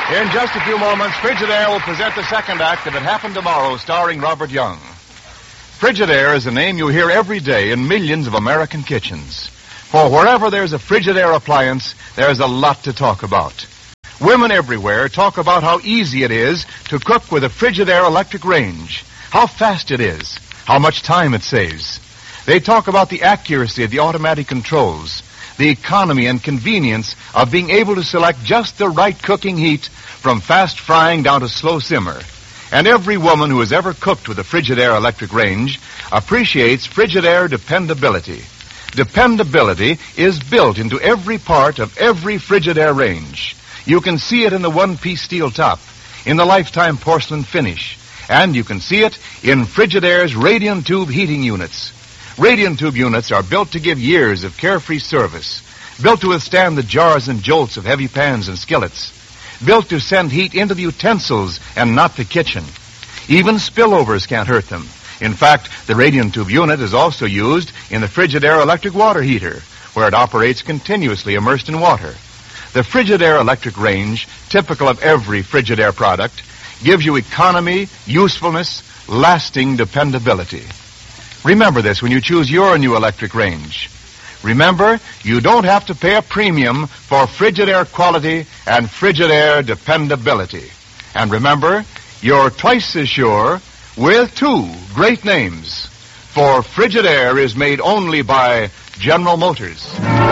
In just a few moments, Frigidaire will present the second act of It Happened Tomorrow, starring Robert Young. Frigidaire is a name you hear every day in millions of American kitchens. For wherever there's a Frigidaire appliance, there's a lot to talk about. Women everywhere talk about how easy it is to cook with a Frigidaire electric range, how fast it is, how much time it saves. They talk about the accuracy of the automatic controls, the economy and convenience of being able to select just the right cooking heat from fast frying down to slow simmer. And every woman who has ever cooked with a Frigidaire electric range appreciates Frigidaire dependability. Dependability is built into every part of every Frigidaire range. You can see it in the one-piece steel top, in the lifetime porcelain finish, and you can see it in Frigidaire's radiant tube heating units. Radiant tube units are built to give years of carefree service, built to withstand the jars and jolts of heavy pans and skillets, built to send heat into the utensils and not the kitchen. Even spillovers can't hurt them. In fact, the radiant tube unit is also used in the Frigidaire electric water heater, where it operates continuously immersed in water. The Frigidaire electric range, typical of every Frigidaire product, gives you economy, usefulness, lasting dependability. Remember this when you choose your new electric range. Remember, you don't have to pay a premium for Frigidaire quality and Frigidaire dependability. And remember, you're twice as sure with two great names. For Frigidaire is made only by General Motors.